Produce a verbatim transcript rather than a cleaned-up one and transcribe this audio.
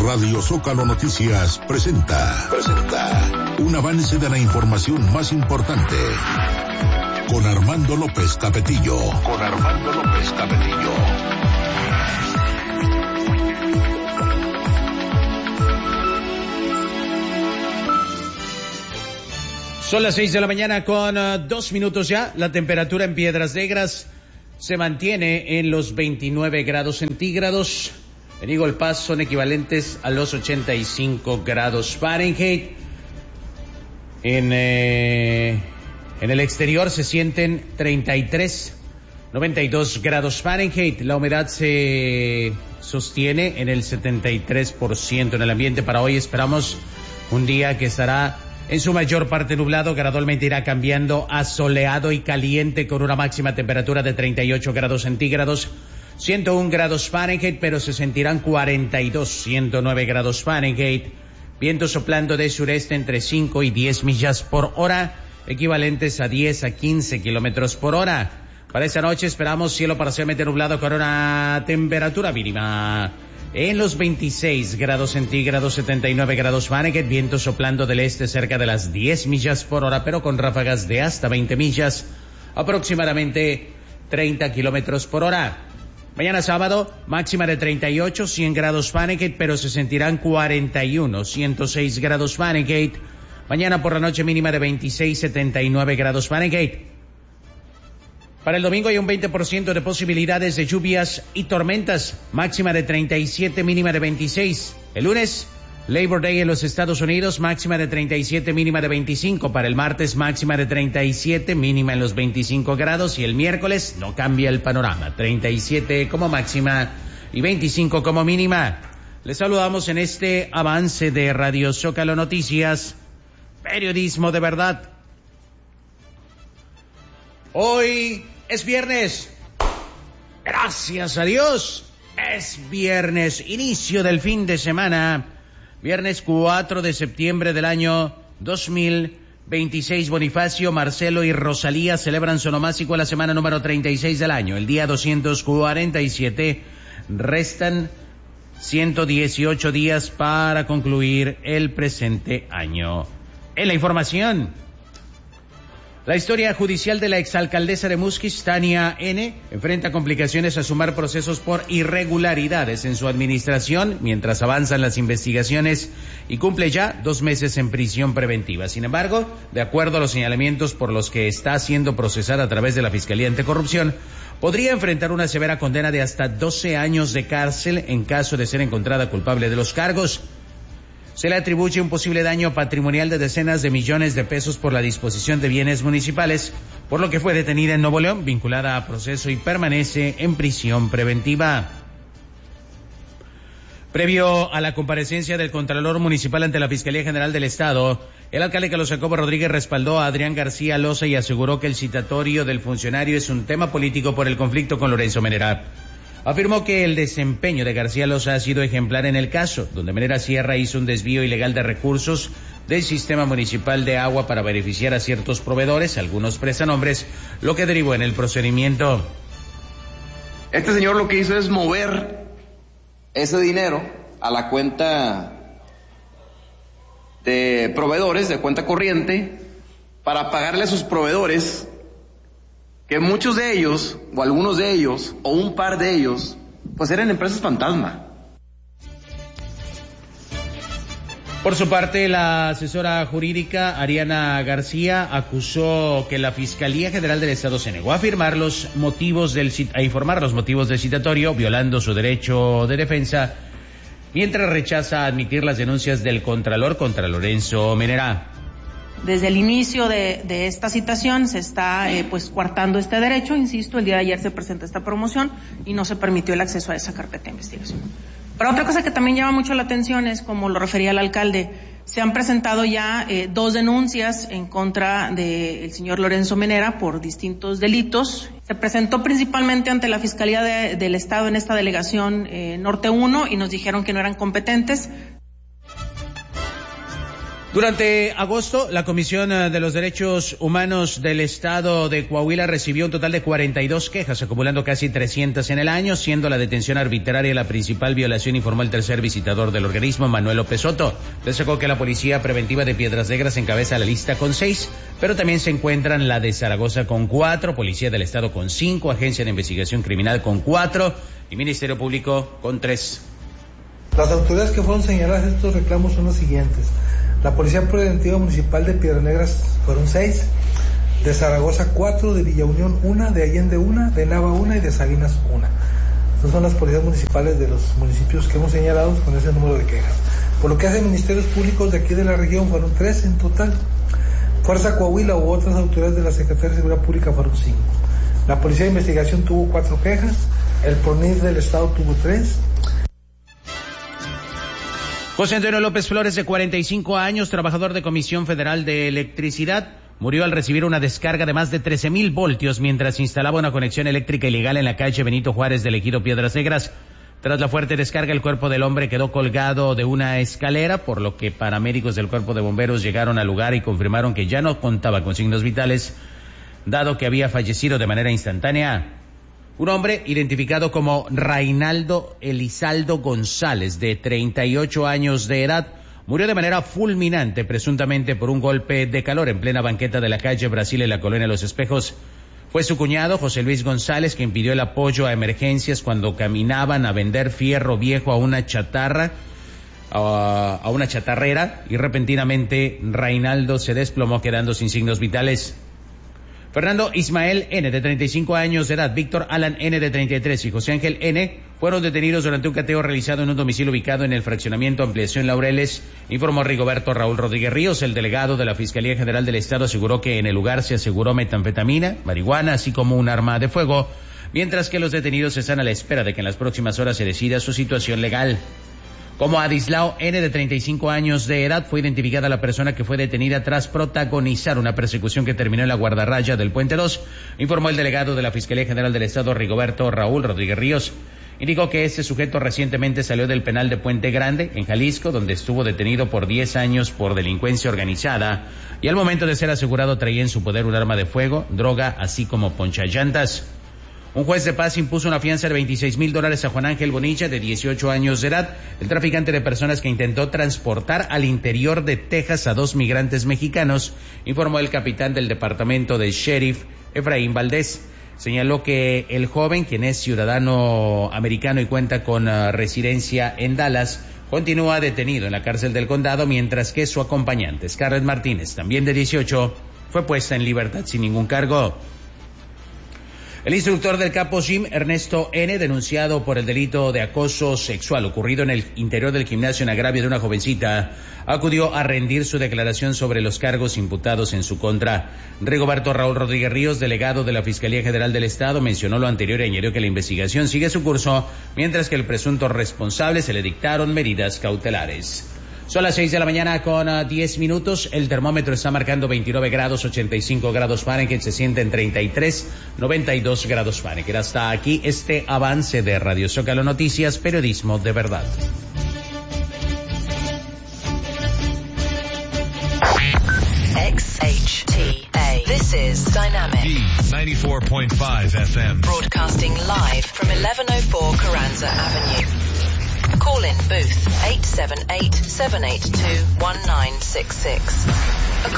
Radio Zócalo Noticias presenta, presenta un avance de la información más importante con Armando López Capetillo. Con Armando López Capetillo. Son las seis de la mañana con uh, dos minutos ya. La temperatura en Piedras Negras se mantiene en los veintinueve grados centígrados. En Eagle Pass son equivalentes a los ochenta y cinco grados Fahrenheit. En, eh, en el exterior se sienten treinta y tres, noventa y dos grados Fahrenheit. La humedad se sostiene en el setenta y tres por ciento. En el ambiente para hoy esperamos un día que estará en su mayor parte nublado, gradualmente irá cambiando a soleado y caliente con una máxima temperatura de treinta y ocho grados centígrados. ciento uno grados Fahrenheit, pero se sentirán cuarenta y dos, ciento nueve grados Fahrenheit. Viento soplando de sureste entre cinco y diez millas por hora, equivalentes a diez a quince kilómetros por hora. Para esta noche esperamos cielo parcialmente nublado con una temperatura mínima en los veintiséis grados centígrados, setenta y nueve grados Fahrenheit. Viento soplando del este cerca de las diez millas por hora, pero con ráfagas de hasta veinte millas, aproximadamente treinta kilómetros por hora. Mañana sábado, máxima de treinta y ocho, cien grados Fahrenheit, pero se sentirán cuarenta y uno, ciento seis grados Fahrenheit. Mañana por la noche mínima de veintiséis, setenta y nueve grados Fahrenheit. Para el domingo hay un veinte por ciento de posibilidades de lluvias y tormentas, máxima de treinta y siete, mínima de veintiséis. El lunes, Labor Day en los Estados Unidos, máxima de treinta y siete, mínima de veinticinco. Para el martes, máxima de treinta y siete, mínima en los veinticinco grados. Y el miércoles no cambia el panorama, treinta y siete como máxima y veinticinco como mínima. Les saludamos en este avance de Radio Zócalo Noticias, periodismo de verdad. Hoy es viernes. Gracias a Dios. Es viernes, inicio del fin de semana. Viernes cuatro de septiembre del año dos mil veintiséis. Bonifacio, Marcelo y Rosalía celebran su onomástico a la semana número treinta y seis del año. El día doscientos cuarenta y siete. Restan ciento dieciocho días para concluir el presente año. En la información, la historia judicial de la exalcaldesa de Musquis, Tania N., enfrenta complicaciones a sumar procesos por irregularidades en su administración mientras avanzan las investigaciones y cumple ya dos meses en prisión preventiva. Sin embargo, de acuerdo a los señalamientos por los que está siendo procesada a través de la Fiscalía Anticorrupción, podría enfrentar una severa condena de hasta doce años de cárcel en caso de ser encontrada culpable de los cargos. Se le atribuye un posible daño patrimonial de decenas de millones de pesos por la disposición de bienes municipales, por lo que fue detenida en Nuevo León, vinculada a proceso y permanece en prisión preventiva. Previo a la comparecencia del Contralor Municipal ante la Fiscalía General del Estado, el alcalde Carlos Jacobo Rodríguez respaldó a Adrián García Loza y aseguró que el citatorio del funcionario es un tema político por el conflicto con Lorenzo Menera. Afirmó que el desempeño de García Loza ha sido ejemplar en el caso, donde Menera Sierra hizo un desvío ilegal de recursos del sistema municipal de agua para beneficiar a ciertos proveedores, algunos prestanombres, lo que derivó en el procedimiento. Este señor lo que hizo es mover ese dinero a la cuenta de proveedores, de cuenta corriente, para pagarle a sus proveedores, que muchos de ellos, o algunos de ellos, o un par de ellos, pues eran empresas fantasma. Por su parte, la asesora jurídica Ariana García acusó que la Fiscalía General del Estado se negó a firmar los motivos del a informar los motivos del citatorio, violando su derecho de defensa, mientras rechaza admitir las denuncias del Contralor contra Lorenzo Menera. Desde el inicio de, de esta citación se está eh, pues coartando este derecho. Insisto, el día de ayer se presentó esta promoción y no se permitió el acceso a esa carpeta de investigación. Pero otra cosa que también llama mucho la atención es, como lo refería el alcalde, se han presentado ya eh, dos denuncias en contra del señor Lorenzo Menera por distintos delitos. Se presentó principalmente ante la Fiscalía de, del Estado en esta delegación eh, Norte uno y nos dijeron que no eran competentes. Durante agosto, la Comisión de los Derechos Humanos del Estado de Coahuila recibió un total de cuarenta y dos quejas, acumulando casi trescientas en el año, siendo la detención arbitraria la principal violación, informó el tercer visitador del organismo, Manuel López Soto. Destacó que la Policía Preventiva de Piedras Negras encabeza la lista con seis, pero también se encuentran la de Zaragoza con cuatro, Policía del Estado con cinco, Agencia de Investigación Criminal con cuatro y Ministerio Público con tres. Las autoridades que fueron señaladas en estos reclamos son las siguientes. La Policía Preventiva Municipal de Piedras Negras fueron seis, de Zaragoza cuatro, de Villa Unión una, de Allende una, de Nava una y de Sabinas una. Estas son las policías municipales de los municipios que hemos señalado con ese número de quejas. Por lo que hace ministerios públicos de aquí de la región fueron tres en total. Fuerza Coahuila u otras autoridades de la Secretaría de Seguridad Pública fueron cinco. La Policía de Investigación tuvo cuatro quejas, el PRONID del Estado tuvo tres. José Antonio López Flores, de cuarenta y cinco años, trabajador de Comisión Federal de Electricidad, murió al recibir una descarga de más de trece mil voltios mientras instalaba una conexión eléctrica ilegal en la calle Benito Juárez del ejido Piedras Negras. Tras la fuerte descarga, el cuerpo del hombre quedó colgado de una escalera, por lo que paramédicos del Cuerpo de Bomberos llegaron al lugar y confirmaron que ya no contaba con signos vitales, dado que había fallecido de manera instantánea. Un hombre identificado como Reinaldo Elizaldo González, de treinta y ocho años de edad, murió de manera fulminante, presuntamente por un golpe de calor en plena banqueta de la calle Brasil en la colonia Los Espejos. Fue su cuñado, José Luis González, quien pidió el apoyo a emergencias cuando caminaban a vender fierro viejo a una chatarra, a, a una chatarrera, y repentinamente Reinaldo se desplomó quedando sin signos vitales. Fernando Ismael N., de treinta y cinco años de edad, Víctor Alan N., de treinta y tres, y José Ángel N. fueron detenidos durante un cateo realizado en un domicilio ubicado en el fraccionamiento Ampliación Laureles, informó Rigoberto Raúl Rodríguez Ríos. El delegado de la Fiscalía General del Estado aseguró que en el lugar se aseguró metanfetamina, marihuana, así como un arma de fuego, mientras que los detenidos están a la espera de que en las próximas horas se decida su situación legal. Como Adislao N., de treinta y cinco años de edad, fue identificada la persona que fue detenida tras protagonizar una persecución que terminó en la guardarraya del Puente dos, informó el delegado de la Fiscalía General del Estado, Rigoberto Raúl Rodríguez Ríos. Indicó que este sujeto recientemente salió del penal de Puente Grande, en Jalisco, donde estuvo detenido por diez años por delincuencia organizada, y al momento de ser asegurado traía en su poder un arma de fuego, droga, así como ponchallantas. Un juez de paz impuso una fianza de veintiséis mil dólares a Juan Ángel Bonilla, de dieciocho años de edad, el traficante de personas que intentó transportar al interior de Texas a dos migrantes mexicanos, informó el capitán del departamento de sheriff, Efraín Valdés. Señaló que el joven, quien es ciudadano americano y cuenta con uh, residencia en Dallas, continúa detenido en la cárcel del condado, mientras que su acompañante, Scarlett Martínez, también de dieciocho, fue puesta en libertad sin ningún cargo. El instructor del Capo Gym, Ernesto N., denunciado por el delito de acoso sexual ocurrido en el interior del gimnasio en agravio de una jovencita, acudió a rendir su declaración sobre los cargos imputados en su contra. Rigoberto Raúl Rodríguez Ríos, delegado de la Fiscalía General del Estado, mencionó lo anterior y añadió que la investigación sigue su curso, mientras que al presunto responsable se le dictaron medidas cautelares. Son las seis de la mañana con uh, diez minutos. El termómetro está marcando veintinueve grados, ochenta y cinco grados Fahrenheit. Se siente en treinta y tres, noventa y dos grados Fahrenheit. Hasta aquí este avance de Radio Zócalo Noticias, periodismo de verdad. X H T A. This is Dynamic. D ninety-four point five F M. Broadcasting live from eleven oh four Carranza Avenue. Call in booth eight seven eight, seven eight two, one nine six six.